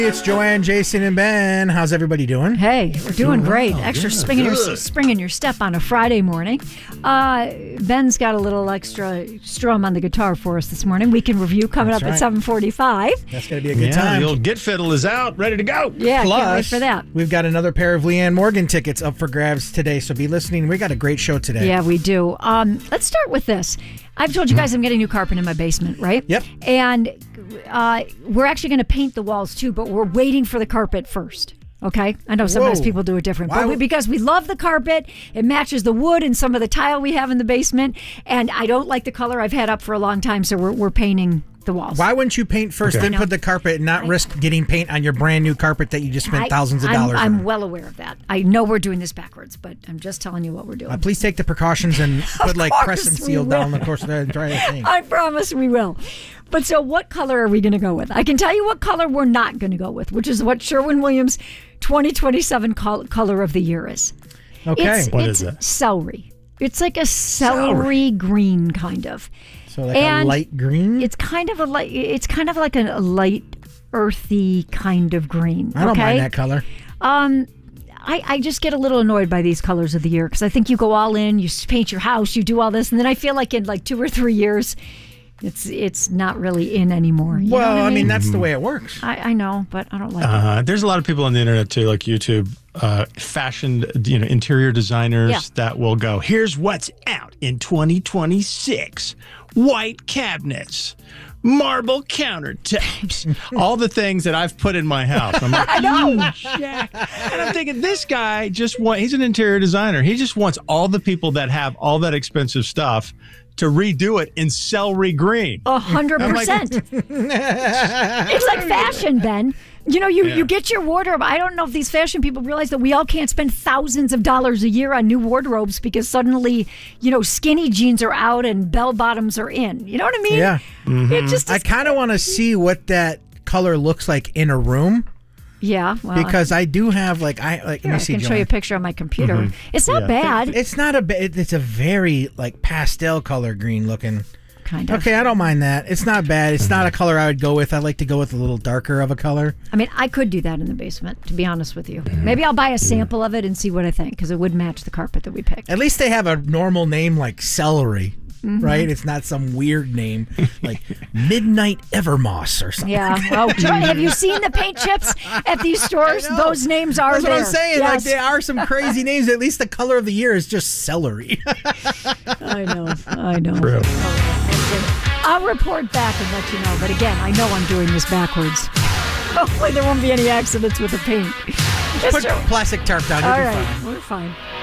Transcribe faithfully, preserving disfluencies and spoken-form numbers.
It's Joanne, Jason, and Ben. How's everybody doing? Hey, we're doing great. Well, extra yeah, spring, in your, good. spring in your step on a Friday morning. Uh, Ben's got a little extra strum on the guitar for us this morning. Weekend review coming That's up right. at seven forty-five. That's going to be a good yeah, time. the old Get Fiddle is out, ready to go. Yeah, Plus, can't wait for that. We've got another pair of Leanne Morgan tickets up for grabs today, so be listening. We got a great show today. Yeah, we do. Um, let's start with this. I've told you guys I'm getting new carpet in my basement, right? Yep. And uh, we're actually going to paint the walls too, but we're waiting for the carpet first. Okay? I know sometimes Whoa. people do it different, Why but we, would- because we love the carpet, it matches the wood and some of the tile we have in the basement, and I don't like the color I've had up for a long time, so we're, we're painting the walls. Why wouldn't you paint first, Okay. then I know. put the carpet and not I- risk getting paint on your brand new carpet that you just spent I- thousands of I'm- dollars I'm on? well aware of that. I know we're doing this backwards, but I'm just telling you what we're doing. Uh, please take the precautions and put like course Crescent we Seal will. down the course of the entire thing. I promise we will. But so what color are we going to go with? I can tell you what color we're not going to go with, which is what Sherwin-Williams twenty twenty-seven col- color of the year is. Okay. It's, What it's is it? celery. It's like a celery, Celery. green kind of. So like and a light green? It's kind of a light. It's kind of like a, a light, earthy kind of green. I don't okay? mind that color. Um, I, I just get a little annoyed by these colors of the year because I think you go all in, you s- paint your house, you do all this, and then I feel like in like two or three years, it's it's not really in anymore. You know Well, what I I mean, that's the way it works. I, I know, but I don't like it. Uh, there's a lot of people on the internet too, like YouTube, uh, fashioned, you know, interior designers Yeah. that will go, here's what's out in twenty twenty-six: white cabinets, marble countertops, all the things that I've put in my house. I'm like, I know. Jack. And I'm thinking, this guy just want, he's an interior designer. He just wants all the people that have all that expensive stuff to redo it in celery green. A hundred I'm like- percent. It's like fashion, Ben. You know, you, Yeah. you get your wardrobe. I don't know if these fashion people realize that we all can't spend thousands of dollars a year on new wardrobes because suddenly, you know, skinny jeans are out and bell bottoms are in. You know what I mean? Yeah. It just I is, kind of want to see what that color looks like in a room yeah. Well, because I do have like I like. here, let I me see. can show Joanne. you a picture on my computer. It's not Yeah. bad. It's not a. ba- It's a very like pastel color green looking. Kind of. Okay, I don't mind that. It's not bad. It's not a color I would go with. I like to go with a little darker of a color. I mean, I could do that in the basement, to be honest with you. Maybe I'll buy a sample of it and see what I think because it would match the carpet that we picked. At least they have a normal name like celery, Mm-hmm. right? It's not some weird name like Midnight Evermoss or something. Yeah. Oh, Joy, have you seen the paint chips at these stores? I know. Those names are That's there. what I'm saying. Like Yes. there are some crazy names. At least the color of the year is just celery. I know. I know. True. I'll report back and let you know. But again, I know I'm doing this backwards. Hopefully there won't be any accidents with the paint. Put Mister plastic tarp down. You'll All be right. fine. We're fine.